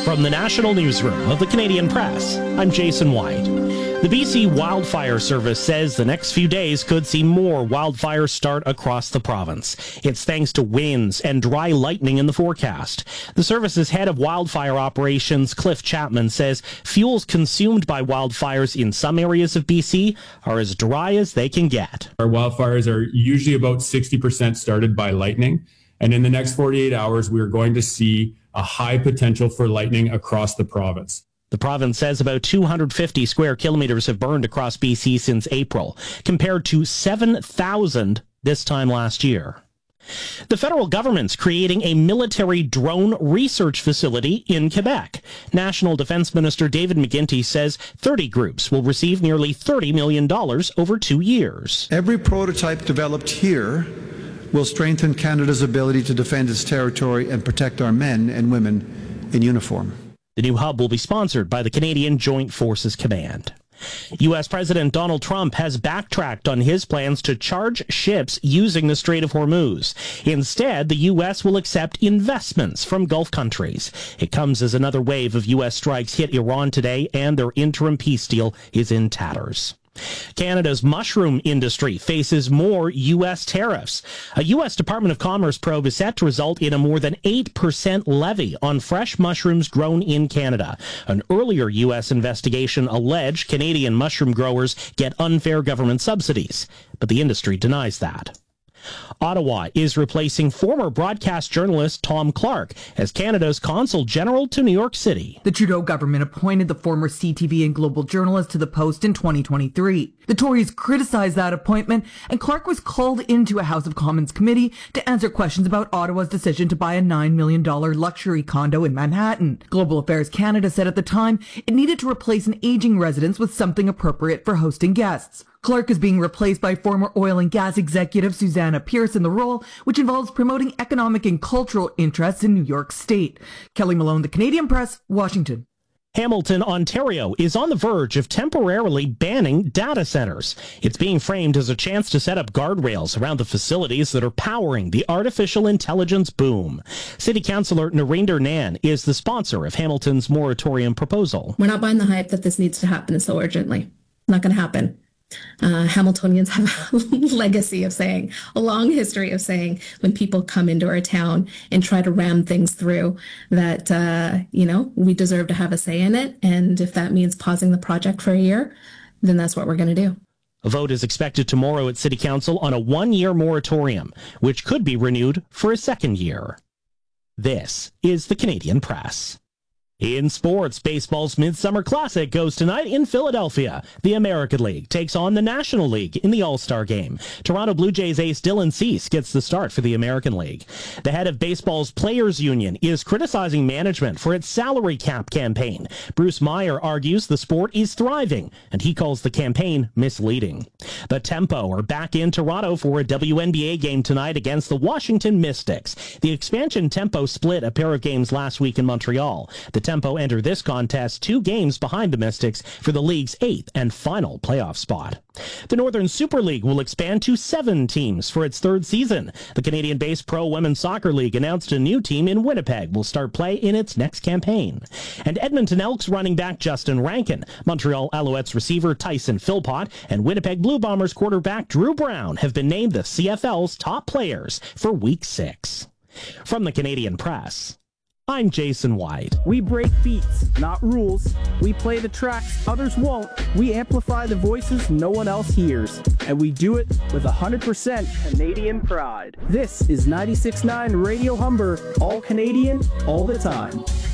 From the National Newsroom of the Canadian Press, I'm Jason White. The BC Wildfire Service says the next few days could see more wildfires start across the province. It's thanks to winds and dry lightning in the forecast. The service's head of wildfire operations, Cliff Chapman, says fuels consumed by wildfires in some areas of BC are as dry as they can get. Our wildfires are usually about 60% started by lightning. And in the next 48 hours, we are going to see a high potential for lightning across the province. The province says about 250 square kilometers have burned across BC since April, compared to 7,000 this time last year. The federal government's creating a military drone research facility in Quebec. National Defense Minister David McGuinty says 30 groups will receive nearly $30 million over 2 years. Every prototype developed here will strengthen Canada's ability to defend its territory and protect our men and women in uniform. The new hub will be sponsored by the Canadian Joint Forces Command. U.S. President Donald Trump has backtracked on his plans to charge ships using the Strait of Hormuz. Instead, the U.S. will accept investments from Gulf countries. It comes as another wave of U.S. strikes hit Iran today, and their interim peace deal is in tatters. Canada's mushroom industry faces more U.S. tariffs. A U.S. Department of Commerce probe is set to result in a more than 8% levy on fresh mushrooms grown in Canada. An earlier U.S. investigation alleged Canadian mushroom growers get unfair government subsidies, but the industry denies that. Ottawa is replacing former broadcast journalist Tom Clark as Canada's consul general to New York City. The Trudeau government appointed the former CTV and global journalist to the post in 2023. The Tories criticized that appointment, and Clark was called into a House of Commons committee to answer questions about Ottawa's decision to buy a $9 million luxury condo in Manhattan. Global Affairs Canada said at the time it needed to replace an aging residence with something appropriate for hosting guests. Clark is being replaced by former oil and gas executive Susanna Pierce in the role, which involves promoting economic and cultural interests in New York State. Kelly Malone, The Canadian Press, Washington. Hamilton, Ontario is on the verge of temporarily banning data centers. It's being framed as a chance to set up guardrails around the facilities that are powering the artificial intelligence boom. City Councillor Narinder Nan is the sponsor of Hamilton's moratorium proposal. We're not buying the hype that this needs to happen so urgently. Not going to happen. Hamiltonians have a legacy of saying, a long history of saying, when people come into our town and try to ram things through, that, we deserve to have a say in it. And if that means pausing the project for a year, then that's what we're going to do. A vote is expected tomorrow at City Council on a 1-year moratorium, which could be renewed for a second year. This is the Canadian Press. In sports, baseball's Midsummer Classic goes tonight in Philadelphia. The American League takes on the National League in the All-Star Game. Toronto Blue Jays ace Dylan Cease gets the start for the American League. The head of baseball's Players Union is criticizing management for its salary cap campaign. Bruce Meyer argues the sport is thriving, and he calls the campaign misleading. The Tempo are back in Toronto for a WNBA game tonight against the Washington Mystics. The expansion Tempo split a pair of games last week in Montreal. The Tempo enter this contest 2 games behind the Mystics for the league's 8th and final playoff spot. The Northern Super League will expand to 7 teams for its 3rd season. The Canadian-based Pro Women's Soccer League announced a new team in Winnipeg will start play in its next campaign. And Edmonton Elks running back Justin Rankin, Montreal Alouettes receiver Tyson Philpott, and Winnipeg Blue Bombers quarterback Drew Brown have been named the CFL's top players for Week 6. From the Canadian Press, I'm Jason White. We break beats, not rules. We play the tracks others won't. We amplify the voices no one else hears. And we do it with 100% Canadian pride. This is 96.9 Radio Humber, all Canadian, all the time.